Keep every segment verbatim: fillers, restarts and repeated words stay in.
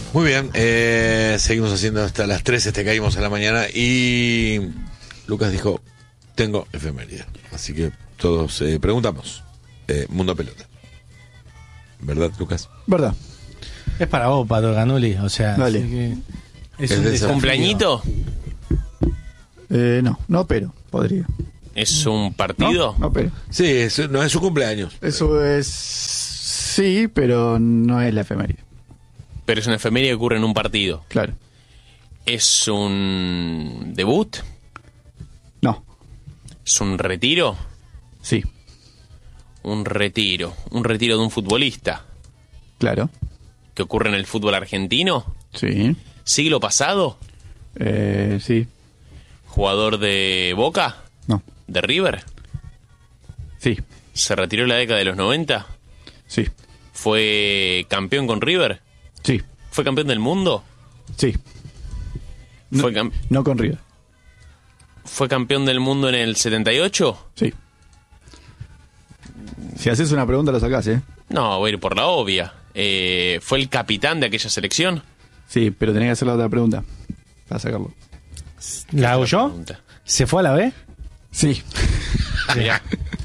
Muy bien, eh, seguimos haciendo hasta las trece, te caímos a la mañana y Lucas dijo, tengo efeméride. Así que todos eh, preguntamos, eh, Mundo Pelota. ¿Verdad, Lucas? ¿Verdad? Es para vos, Pato Ganuli, o sea... Dale. que es Es un de esa- desafío. ¿Cumpleañito? Eh, no, no, pero podría. ¿Es un ¿No? partido? No, pero. Sí, es, no es su cumpleaños. Eso es. Sí, pero no es la efeméride. Pero es una efeméride que ocurre en un partido. Claro. ¿Es un debut? No. ¿Es un retiro? Sí. Un retiro. Un retiro de un futbolista. Claro. ¿Que ocurre en el fútbol argentino? Sí. ¿Siglo pasado? Eh, sí. ¿Jugador de Boca? No. ¿De River? Sí. ¿Se retiró en la década de los noventa? Sí. ¿Fue campeón con River? Sí. ¿Fue campeón del mundo? Sí. No, ¿Fue, cam- no con River. ¿Fue campeón del mundo en el setenta y ocho? Sí. Si haces una pregunta, la sacás, ¿eh? No, voy a ir por la obvia. Eh, ¿Fue el capitán de aquella selección? Sí, pero tenés que hacer la otra pregunta para sacarlo. ¿La hago yo? Pregunta. ¿Se fue a la B? Sí. Mirá.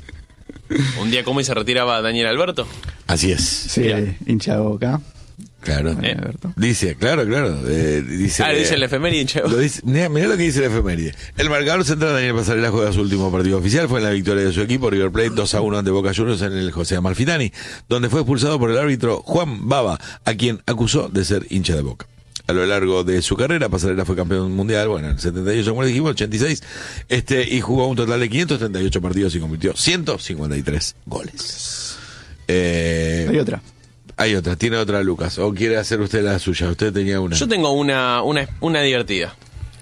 Un día como y se retiraba Daniel Alberto. Así es. Sí, Mirá. hincha de Boca. Claro. Eh. Alberto. Dice, claro, claro. eh, dice, Ah, dice eh, el efeméride, che. Lo dice, mirá, mirá lo que dice la efeméride. El marcador central Daniel Pasarela juega su último partido oficial. Fue en la victoria de su equipo, River Plate dos a uno ante Boca Juniors en el José Amalfitani, donde fue expulsado por el árbitro Juan Baba, a quien acusó de ser hincha de Boca. A lo largo de su carrera, Pasarela fue campeón mundial, bueno, en el setenta y ocho, como le dijimos, ochenta y seis, este, y jugó un total de quinientos treinta y ocho partidos y convirtió ciento cincuenta y tres goles. Eh, Hay otra. hay otra, tiene otra Lucas, o quiere hacer usted la suya, usted tenía una. Yo tengo una, una, una divertida.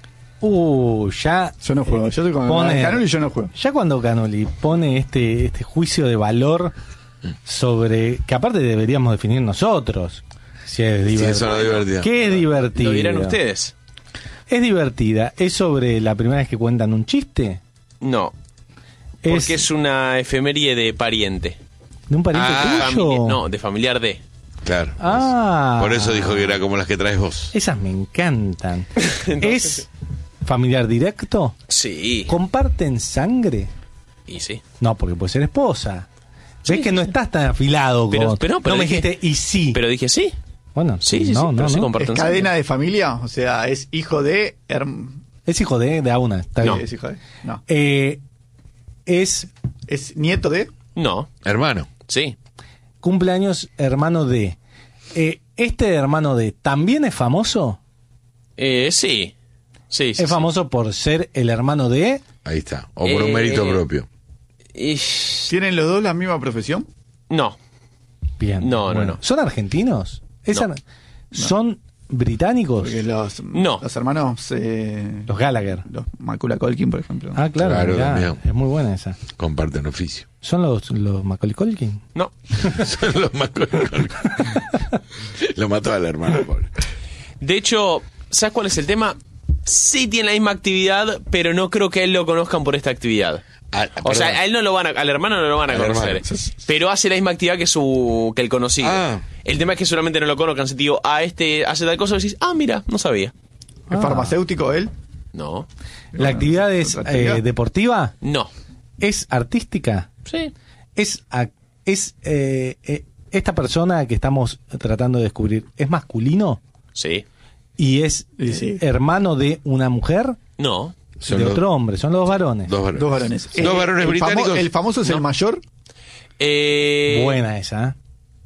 Uh, ya... Yo no juego. Yo estoy con Pone- Canoli y yo no juego. Ya cuando Canoli pone este, este juicio de valor sobre... Que aparte deberíamos definir nosotros. Si es Sí, divertido. eso no es divertido. ¿Qué es divertido? Lo dirán ustedes. ¿Es divertida? ¿Es sobre la primera vez que cuentan un chiste? No, porque es, una efeméride de pariente. ¿De un pariente Ah, tuyo? Famili- no, de familiar de. Claro. Ah. Por eso dijo que era como las que traes vos. Esas me encantan. ¿Es familiar directo? Sí. ¿Comparten sangre? Y sí. No, porque puede ser esposa. ¿Ves que no estás tan afilado Pero- con... pero- pero no me dije- dijiste, y sí. Pero dije sí. Bueno, Sí, sí, no, sí, no, pero sí no. comparten ¿Es sangre. cadena de familia? O sea, ¿es hijo de... herm- Es hijo de, de a una. Está No. bien. ¿Es hijo de? No. Eh, es ¿Es nieto de? No, Hermano. sí. cumpleaños hermano de... Eh, ¿Este hermano de también es famoso? Eh, sí. Sí, sí. ¿Es famoso por ser el hermano de...? Ahí está. O por un Eh, mérito propio. sí. Y- ¿Tienen los dos la misma profesión? No. Bien. No, no, no. ¿Son argentinos? ¿Es No. ar- ¿Son británicos? Porque los, No. los hermanos... Eh, Los Gallagher. los Macula Culkin, por ejemplo. Ah, claro. Claro, mirá, también. es muy buena esa. Comparten oficio. ¿Son los, los Macaulay Culkin? No. Son los más Lo mató al hermano, pobre. De hecho, ¿sabes cuál es el tema? Sí tiene la misma actividad, pero no creo que a él lo conozcan por esta actividad. Ah, O sea, perdón. a él no lo van a, al hermano no lo van a Al conocer, hermano. pero hace la misma actividad que su que el conocido. Ah. El tema es que solamente no lo conozcan, si te digo, ah, este hace tal cosa, y decís, ah, mira, no sabía. ¿Es Ah. farmacéutico él? No, ¿La actividad es ¿otra actividad? eh, deportiva? no. ¿Es artística? Sí. ¿Es, ac- es eh, eh, esta persona que estamos tratando de descubrir, es masculino? Sí. ¿Y es Sí, sí. eh, hermano de una mujer? No. Son de los- otro hombre, son los dos varones. Dos varones. Dos varones. Dos varones el famo- británicos. ¿El famoso es el mayor? Eh, Buena esa. ¿eh?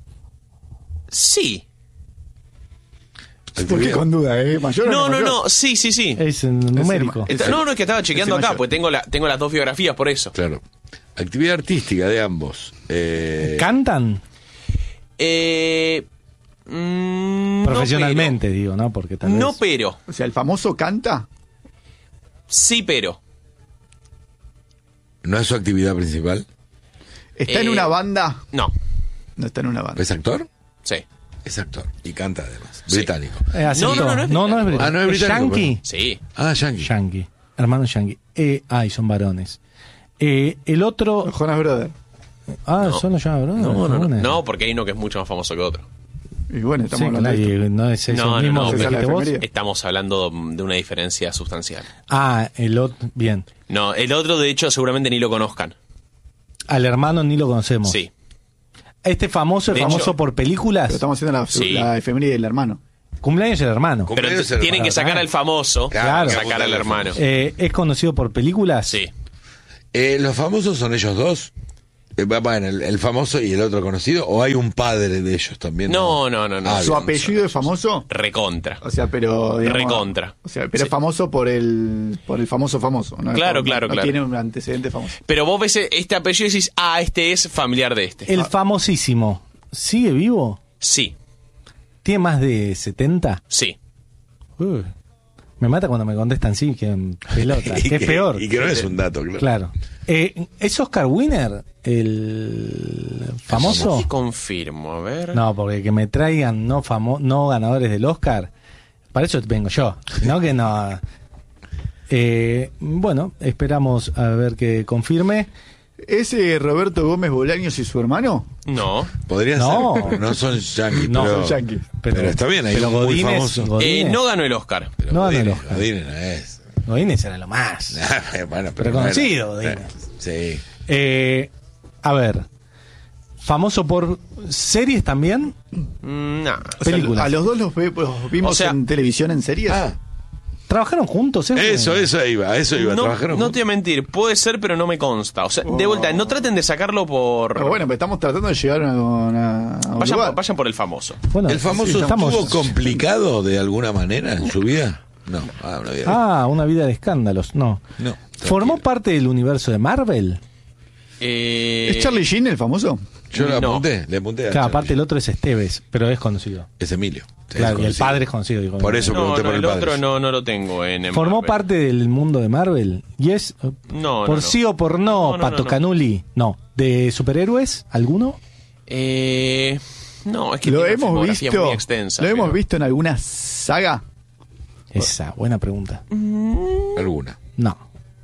Sí. ¿Por qué con duda, eh? ¿Mayor o No, no, mayor? no, sí, sí, sí. Es eh, numérico. el- Está- no, no, es que estaba chequeando ese acá, mayor. pues tengo, la, tengo las dos biografías por eso. Claro. Actividad artística de ambos. Eh, ¿Cantan? Eh, mm, no, Profesionalmente, digo, ¿no? Porque tal pero. vez... No, pero. O sea, ¿el famoso canta? Sí, pero. ¿No es su actividad principal? ¿Está en Eh, una banda? No. No está en una banda. ¿Es actor? Sí. Es actor. Y canta además. Sí. Británico. Eh, aceptó. No, no, no, no es no, no es británico. británico. Ah, no es británico, Yankee. Sí. Ah, Yankee. Yankee. Hermano Yankee. Eh, ay, son varones. Eh, el otro... Los Jonas Brothers. Ah, No. son los Jonas Brothers. No, no, no. Buena. No, porque hay uno que es mucho más famoso que otro. Y bueno, estamos Sí, hablando claro, de esto. y no es eso No, no, mismo no, que esa es la dijiste vos. efeméride. Estamos hablando de una diferencia sustancial. Ah, el otro, bien. No, el otro, de hecho, seguramente ni lo conozcan. Al hermano ni lo conocemos. Sí. Este famoso es De famoso hecho- por películas. Pero estamos haciendo la, Sí. la efeméride del hermano. Cumpleaños del hermano. Cum- Pero Cumpleaños t- del tienen hermano. que sacar al famoso, Claro, sacar al hermano. Eh, ¿Es conocido por películas? Sí. Eh, ¿Los famosos son ellos dos? Eh, va- bueno, el, el famoso y el otro conocido, o hay un padre de ellos también. No, no, no, no. Ah, ¿Su bien, apellido es famoso? Recontra. O sea, pero... digamos, Recontra. O sea, pero Sí. es famoso por el por el famoso famoso. ¿no? Claro, No- claro, no claro. tiene un antecedente famoso. Pero vos ves este apellido y decís, ah, este es familiar de este. El famosísimo. ¿Sigue vivo? Sí, ¿Tiene más de setenta? sí. Uy, me mata cuando me contestan sí, que en pelota. Y que es que- peor. Y que no es un dato, claro. Claro. Eh, ¿Es Oscar Winner el famoso? Sí, confirmo, a ver. No, porque que me traigan no famo no ganadores del Oscar, para eso vengo yo, sino que no. Eh, bueno, esperamos a ver que confirme. ¿Ese Roberto Gómez Bolaños y su hermano? No. Podría No. ser, pero no son yanquis. No, pero, son yanquis. Pero, está bien, hay pero un muy Godínez- famoso. Godínez- Eh, no ganó el Oscar. Pero no ganó el Godínez, Oscar. Godínez no es. Godínez era lo más. Bueno, Pero no era- conocido, Godínez. Sí. Eh, a ver, famoso por series también. Mm, nah. O sea, Películas. a los dos los, ve- los vimos O sea- en televisión, en series. Ah, ¿Trabajaron juntos? ¿eh? eso, eso iba, a eso iba. No, ¿Trabajaron no juntos? te voy a mentir, puede ser, pero no me consta. O sea, de Oh. vuelta, no traten de sacarlo por. Pero bueno, pero estamos tratando de llegar a, una, a un vayan, lugar. por, vayan por el famoso. Bueno, ¿El famoso sí, estamos- estuvo complicado de alguna manera en su vida? No, ah, una vida. Ah, una vida de escándalos. No. No, ¿Formó tranquilo. parte del universo de Marvel? Eh, ¿Es Charlie Sheen el famoso? Yo le no. apunté, le apunté a Claro, Charlie. aparte el otro es Esteves, pero es conocido. Es Emilio. Es Claro, y el conocido. padre es conocido. digo. Por eso No, pregunté no, por el el padre. otro no, no lo tengo en, en ¿Formó Marvel. parte del mundo de Marvel? ¿Y es eh, No, por no, no. sí o por no, No, no, Pato no, no. Canuli? No. ¿De superhéroes? ¿Alguno? Eh, no, es que ¿Lo tiene una hemos filmografía visto? muy extensa. ¿Lo hemos pero- visto en alguna saga? Esa, buena pregunta. Alguna. No.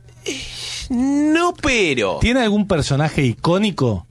No, pero. ¿Tiene algún personaje icónico?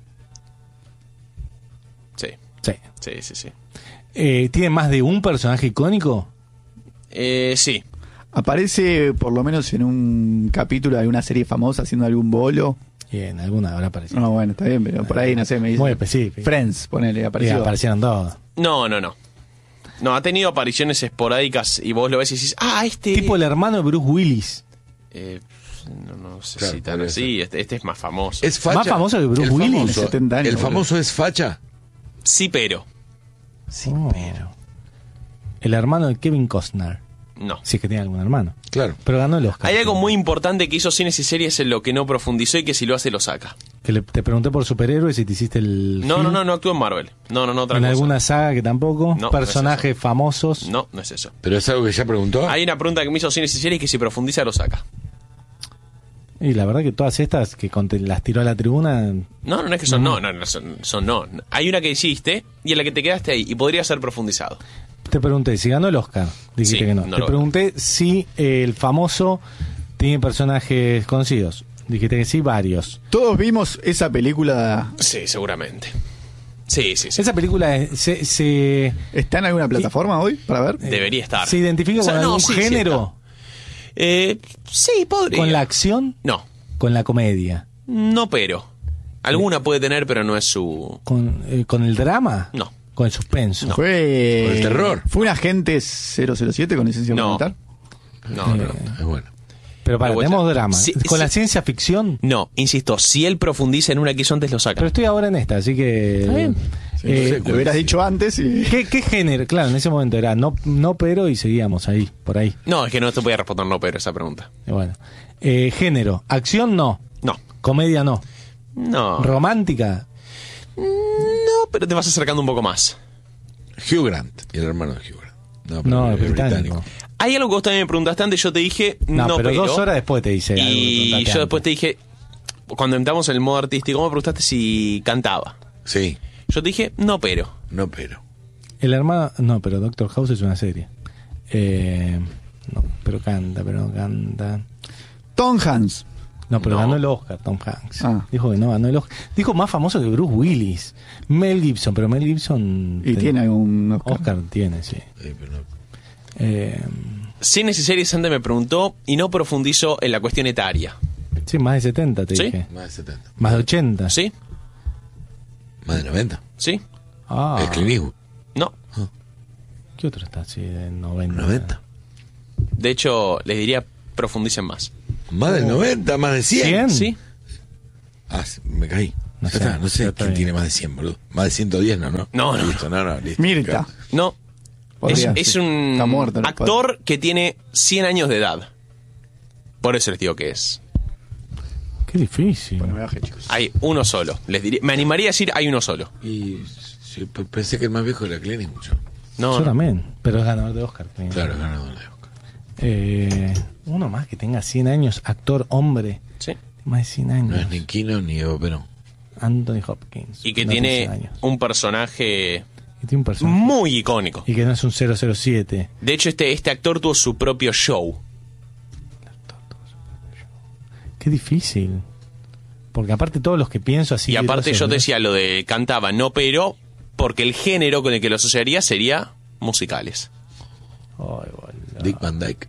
Sí, Sí. sí, sí, sí. Eh, ¿Tiene más de un personaje icónico? Eh, sí. ¿Aparece por lo menos en un capítulo de alguna serie famosa haciendo algún bolo? Bien, alguna habrá aparecido. No, bueno, está bien, pero por ahí, no sé, me dice. Muy específico. Friends, ponele, Sí, apareció. aparecieron todos. No, no, no. No, ha tenido apariciones esporádicas y vos lo ves y decís, ah, este. Tipo el hermano de Bruce Willis. Eh, no, no sé Claro, si tan podría así. Este, este es más famoso. ¿Es facha? Más famoso que Bruce El Willis. famoso- setenta años, ¿El boludo. famoso es facha? Sí, pero. Sí, pero. El hermano de Kevin Costner. No. Si es que tiene algún hermano. Claro. Pero ganó el Oscar. Hay algo muy importante que hizo cines y series en lo que no profundizó y que si lo hace lo saca. Que le- te pregunté por superhéroes y te hiciste el. No, film. no, no, no actúa en Marvel. No, no, no, otra En cosa. alguna saga que tampoco. No, Personajes no es famosos. No, no es eso. ¿Pero es algo que ya preguntó? Hay una pregunta que me hizo cines y series que si profundiza lo saca. Y la verdad que todas estas que conte- las tiró a la tribuna. No, no, no es que son no, no, no, son, son no. Hay una que hiciste y en la que te quedaste ahí y podría ser profundizado. Te pregunté si ganó el Oscar. Dijiste Sí, que no. no te lo pregunté si eh, el famoso tiene personajes conocidos. Dijiste que sí, varios. Todos vimos esa película. Sí, seguramente. Sí, sí, sí. Esa película eh, se, se, ¿Está en alguna plataforma hoy para ver? Debería estar. se identifica O sea, con no, algún sí, sí género. Eh, sí, podría. ¿Con la acción? No, ¿Con la comedia? no, pero. Alguna puede tener, pero no es su. ¿Con, eh, ¿con el drama? Mm. No. ¿Con el suspenso? Fue. ¿Con el terror? ¿Fue un agente cero cero siete con licencia No. militar? No, no, no. Es bueno. Pero para, De vuelta. tenemos drama. Sí, ¿Con sí. la ciencia ficción? No, insisto, si él profundiza en una que hizo antes, lo saca. Pero estoy ahora en esta, así que... Está bien. Eh, Lo hubieras dicho antes y. ¿qué, ¿Qué género? Claro, en ese momento era no, no pero y seguíamos ahí, por ahí. No, es que no te voy a responder no, pero esa pregunta. Y bueno. Eh, género, acción no, No. comedia no, No. romántica. No, pero te vas acercando un poco más. Hugh Grant, y el hermano de Hugh Grant. No, pero No, es es británico. Hay algo que vos también me preguntaste antes, yo te dije No, no, pero, dos horas después te dice algo que Y preguntaste yo antes. después te dije, cuando entramos en el modo artístico, me preguntaste si cantaba. Sí, Yo te dije, no, pero. no, pero. El hermano... No, pero Doctor House es una serie. Eh, no, pero canta, pero no canta. Tom Hanks. No, pero No. ganó el Oscar, Tom Hanks. Ah. Dijo que no ganó el Oscar. Dijo más famoso que Bruce Willis. Mel Gibson, pero Mel Gibson... Y ten- tiene algún Oscar. Oscar tiene, sí. Eh, pero no. Eh, Cines y series antes me preguntó y no profundizo en la cuestión etaria. sí, más de setenta te ¿Sí? dije. Más de setenta. Más de ochenta. ¿Sí? Más de noventa. ¿Sí? Ah, Es Clint Eastwood. No. ¿qué otro está así de noventa? noventa. De hecho, les diría profundicen más. Más del noventa, más de cien. ¿cien? ¿Sí? Ah, sí, me caí. No Ya sé, está, no sé ya está quién bien. tiene más de cien, boludo. Más de ciento diez, no, no. No, no, Listo, no, no, listo. Mirta. No. Es, Podría, es sí. un Está muerto, no actor que tiene cien años de edad. Por eso les digo que es. Qué difícil. Bueno, me bajé, chicos. Hay uno solo. Les diría, me animaría a decir hay uno solo. Y sí, p- pensé que el más viejo era Clint Eastwood. mucho. No, Yo no. también, pero es ganador de Oscar. creo. Claro, ganador de Oscar. Eh, uno más que tenga cien años, actor, hombre. Sí. Más de cien años. No es ni Kino ni Evo Perón. Anthony Hopkins. Y que no tiene cien años. un personaje Y tiene un personaje. muy icónico. Y que no es un cero cero siete. De hecho, este, este actor tuvo su propio show. Qué difícil. Porque aparte todos los que pienso así... Y aparte grosos, yo ¿no? te decía lo de cantaba, no pero, porque el género con el que lo asociaría sería musicales. Ay, boludo. Dick Van Dyke.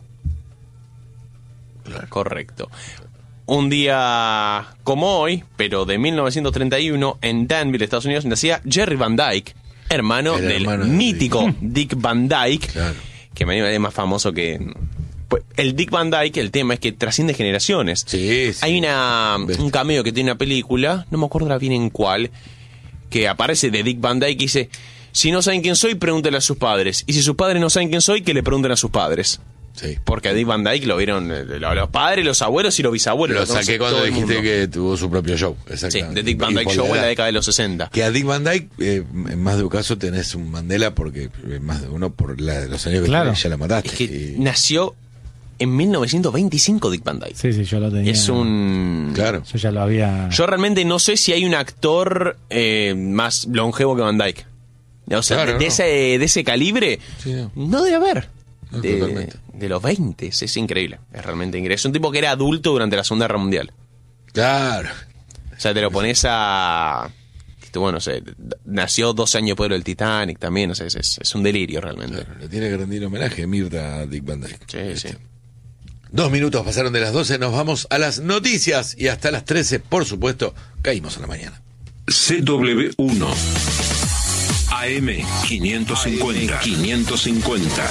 Correcto. Un día como hoy, pero de mil novecientos treinta y uno, en Danville, Estados Unidos, nacía Jerry Van Dyke, hermano El del hermano de mítico Dick Van Dyke, Claro. que me es más famoso que... pues, el Dick Van Dyke, el tema es que trasciende generaciones. Sí, sí. Hay una, Bestia. un cameo que tiene una película, no me acuerdo ahora bien en cuál, que aparece de Dick Van Dyke y dice, si no saben quién soy, pregúntenle a sus padres. Y si sus padres no saben quién soy, que le pregunten a sus padres. Sí. Porque a Dick Van Dyke lo vieron eh, lo- los padres, los abuelos y los bisabuelos. Lo conoce saqué cuando todo el dijiste mundo. que tuvo su propio show. Sí, Exactamente. de Dick Van Y Dyke por Show en la edad. década de los sesenta. Que a Dick Van Dyke, eh, en más de un caso tenés un Mandela porque eh, más de uno por la, los años que Claro. tiene, ya la mataste. Es que Y- nació en mil novecientos veinticinco Dick Van Dyke. Sí, sí, yo lo tenía. Es un... Claro. Yo ya lo había... Yo realmente no sé si hay un actor eh, más longevo que Van Dyke. O sea, Claro, de, de no. ese, de ese calibre, Sí, no. no debe haber. No, de, totalmente. de los veinte, es increíble. Es realmente increíble. Es un tipo que era adulto durante la Segunda Guerra Mundial. Claro. O sea, te lo pones a... Bueno, no sé, nació doce años después del Titanic también, o sea, es, es, es un delirio realmente. Claro, le tiene que rendir homenaje Mirta a Dick Van Dyke. Sí, sí. Dos minutos pasaron de las doce, nos vamos a las noticias y hasta las trece, por supuesto, caímos a la mañana. C W uno A M quinientos cincuenta. quinientos cincuenta.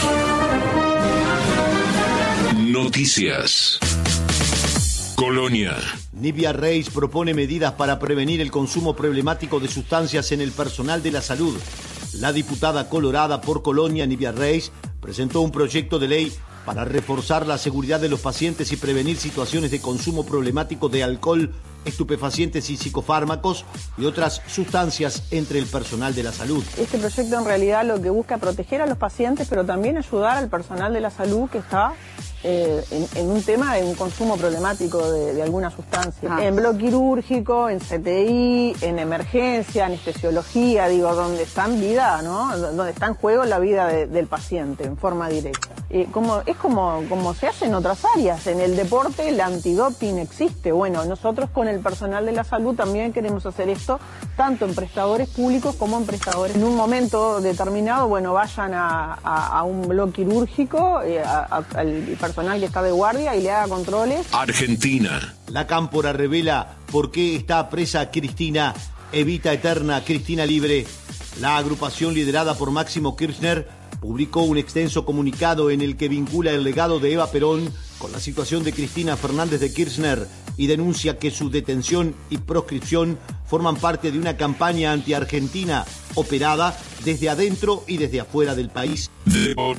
Noticias. Colonia. Nivea Reis propone medidas para prevenir el consumo problemático de sustancias en el personal de la salud. La diputada colorada por Colonia, Nivea Reis, presentó un proyecto de ley para reforzar la seguridad de los pacientes y prevenir situaciones de consumo problemático de alcohol, estupefacientes y psicofármacos y otras sustancias entre el personal de la salud. Este proyecto en realidad lo que busca es proteger a los pacientes, pero también ayudar al personal de la salud que está eh, en, en un tema de un consumo problemático de, de alguna sustancia. Ah. En bloque quirúrgico, en C T I, en emergencia, anestesiología, digo, donde está en vida, ¿no? Donde está en juego la vida de- del paciente en forma directa. Eh, como, es como, como se hace en otras áreas. En el deporte el antidoping existe. Bueno, nosotros con el personal de la salud también queremos hacer esto, tanto en prestadores públicos como en prestadores. En un momento determinado, bueno, vayan a, a, a un bloque quirúrgico, eh, a- a- al personal que está de guardia y le haga controles. Argentina. La Cámpora revela por qué está presa Cristina, Evita Eterna, Cristina Libre. La agrupación liderada por Máximo Kirchner publicó un extenso comunicado en el que vincula el legado de Eva Perón con la situación de Cristina Fernández de Kirchner y denuncia que su detención y proscripción forman parte de una campaña anti-argentina operada desde adentro y desde afuera del país. Deportes.